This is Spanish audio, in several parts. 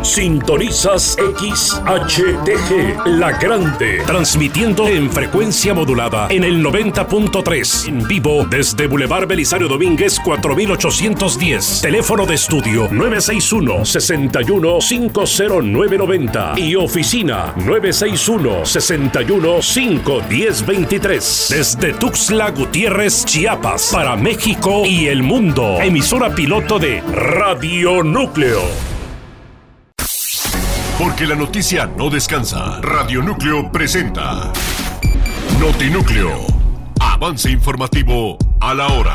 Sintonizas XHTG, La Grande, transmitiendo en frecuencia modulada en el 90.3, en vivo desde Boulevard Belisario Domínguez 4810, teléfono de estudio 961-61-50990 y oficina 961-61-51023, desde Tuxtla Gutiérrez, Chiapas, para México y el mundo, emisora piloto de Radio Núcleo. Porque la noticia no descansa. Radio Núcleo presenta Notinúcleo. Avance informativo a la hora.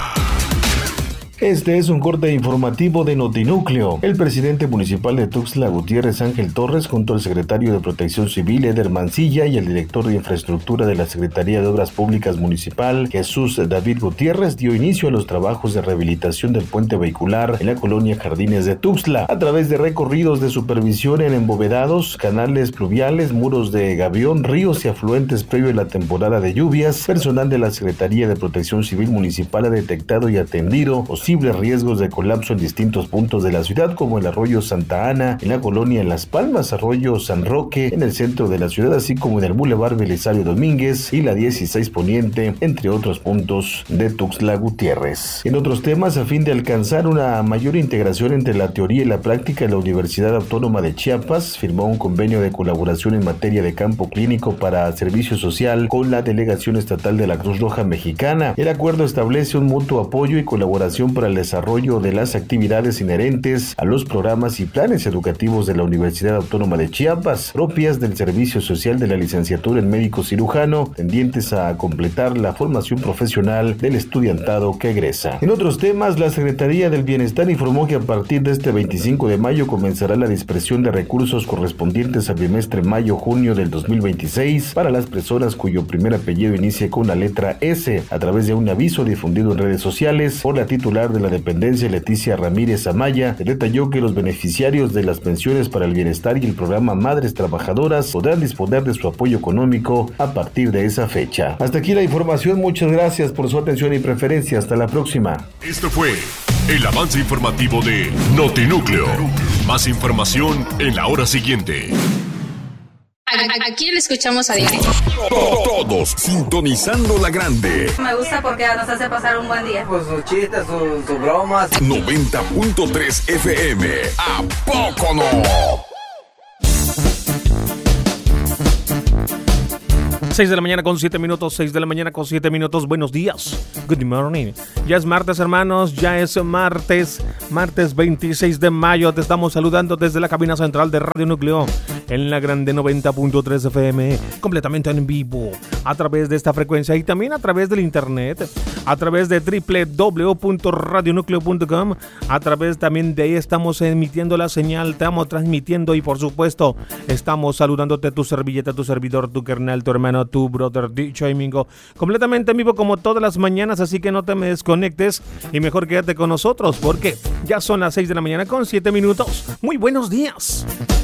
Este es un corte informativo de Notinúcleo. El presidente municipal de Tuxtla Gutiérrez, Ángel Torres, junto al secretario de Protección Civil, Eder Mancilla, y el director de Infraestructura de la Secretaría de Obras Públicas Municipal, Jesús David Gutiérrez, dio inicio a los trabajos de rehabilitación del puente vehicular en la colonia Jardines de Tuxtla, a través de recorridos de supervisión en embovedados, canales pluviales, muros de gavión, ríos y afluentes previo a la temporada de lluvias. Personal de la Secretaría de Protección Civil Municipal ha detectado y atendido posibles riesgos de colapso en distintos puntos de la ciudad, como el arroyo Santa Ana, en la colonia Las Palmas, arroyo San Roque, en el centro de la ciudad, así como en el Boulevard Belisario Domínguez y la 16 Poniente, entre otros puntos de Tuxtla Gutiérrez. En otros temas, a fin de alcanzar una mayor integración entre la teoría y la práctica, la Universidad Autónoma de Chiapas firmó un convenio de colaboración en materia de campo clínico para servicio social con la Delegación Estatal de la Cruz Roja Mexicana. El acuerdo establece un mutuo apoyo y colaboración para el desarrollo de las actividades inherentes a los programas y planes educativos de la Universidad Autónoma de Chiapas, propias del servicio social de la licenciatura en médico cirujano, tendientes a completar la formación profesional del estudiantado que egresa. En otros temas, la Secretaría del Bienestar informó que a partir de este 25 de mayo comenzará la dispersión de recursos correspondientes al bimestre mayo-junio del 2026 para las personas cuyo primer apellido inicie con la letra S, a través de un aviso difundido en redes sociales por la titular de la dependencia, Leticia Ramírez Amaya. Se detalló que los beneficiarios de las pensiones para el bienestar y el programa Madres Trabajadoras podrán disponer de su apoyo económico a partir de esa fecha. Hasta aquí la información, muchas gracias por su atención y preferencia, hasta la próxima. Esto fue el avance informativo de Notinúcleo. Más información en la hora siguiente. Aquí le escuchamos a diario. Todos sintonizando La Grande. Me gusta porque nos hace pasar un buen día. Pues sus chistes, sus bromas. 90.3 FM. ¿A poco no? 6 de la mañana con 7 minutos, 6 de la mañana con 7 minutos. Buenos días. Good morning. Ya es martes, hermanos. Ya es martes 26 de mayo. Te estamos saludando desde la cabina central de Radio Núcleo en La Grande 90.3 FM, completamente en vivo, a través de esta frecuencia y también a través del internet, a través de www.radionucleo.com. A través también de ahí estamos emitiendo la señal, estamos transmitiendo y por supuesto estamos saludándote, tu servilleta, tu servidor, tu carnal, tu hermano, tu brother, dicho Mingo, completamente en vivo como todas las mañanas, así que no te me desconectes y mejor quédate con nosotros porque ya son las 6 de la mañana con 7 minutos. Muy buenos días.